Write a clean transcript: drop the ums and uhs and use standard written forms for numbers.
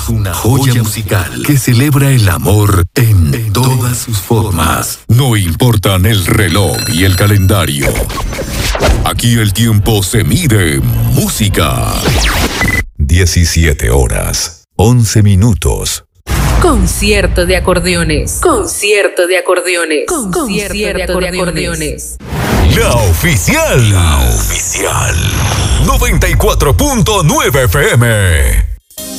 una joya musical que celebra el amor en todas sus formas. No importan el reloj y el calendario. Aquí el tiempo se mide en música. 17 horas, 11 minutos. Concierto de acordeones. Concierto de acordeones. Concierto de acordeones. La oficial. 94.9 FM.